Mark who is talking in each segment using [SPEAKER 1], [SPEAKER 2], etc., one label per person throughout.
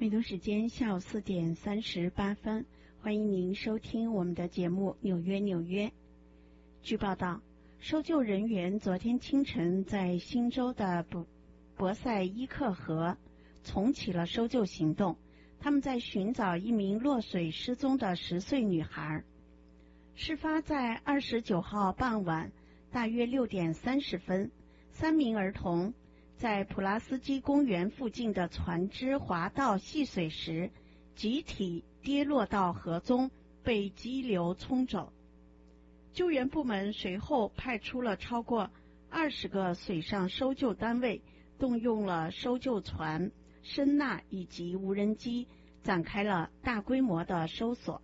[SPEAKER 1] 美东时间下午4点38分，欢迎您收听我们的节目纽约纽约。据报道，搜救人员昨天清晨在新州的博塞伊克河重启了搜救行动，他们在寻找一名落水失踪的10岁女孩。事发在29号傍晚大约6点30分，3名儿童在普拉斯基公园附近的船只滑道戏水时，集体跌落到河中，被激流冲走。救援部门随后派出了超过20个水上搜救单位，动用了搜救船、声呐以及无人机，展开了大规模的搜索。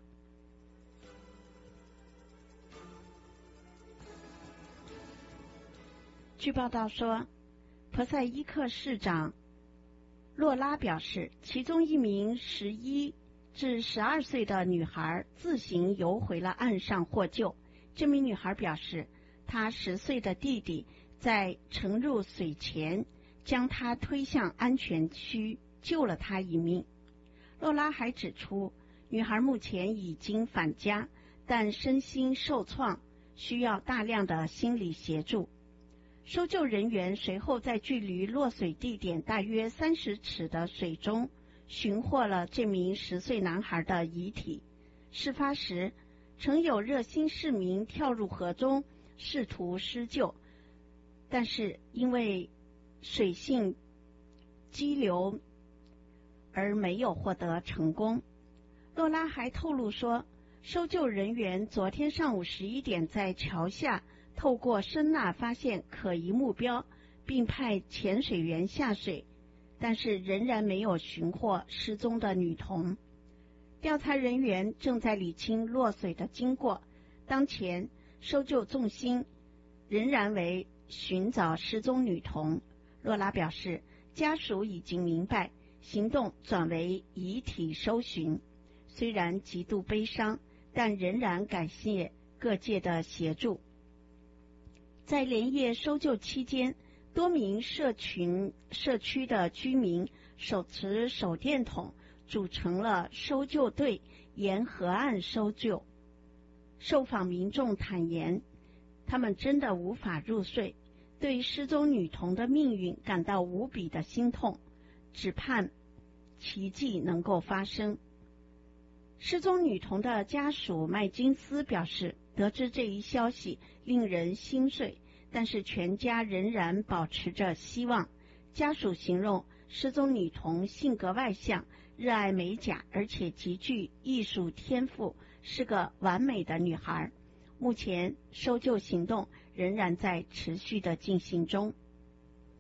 [SPEAKER 1] 据报道说，博塞伊克市长洛拉表示，其中一名11至12岁的女孩自行游回了岸上获救。这名女孩表示，她10岁的弟弟在沉入水前将她推向安全区，救了她一命。洛拉还指出，女孩目前已经返家，但身心受创，需要大量的心理协助。搜救人员随后在距离落水地点大约30尺的水中寻获了这名10岁男孩的遗体。事发时，曾有热心市民跳入河中试图施救，但是因为水性激流而没有获得成功。洛拉还透露说，搜救人员昨天上午11点在桥下透过声呐发现可疑目标，并派潜水员下水，但是仍然没有寻获失踪的女童。调查人员正在理清落水的经过，当前搜救重心仍然为寻找失踪女童。洛拉表示，家属已经明白行动转为遗体搜寻，虽然极度悲伤，但仍然感谢各界的协助。在连夜搜救期间，多名社区的居民手持手电筒组成了搜救队，沿河岸搜救。受访民众坦言，他们真的无法入睡，对失踪女童的命运感到无比的心痛，只盼奇迹能够发生。失踪女童的家属麦金斯表示，得知这一消息令人心碎，但是全家仍然保持着希望。家属形容失踪女童性格外向，热爱美甲，而且极具艺术天赋，是个完美的女孩。目前搜救行动仍然在持续的进行中。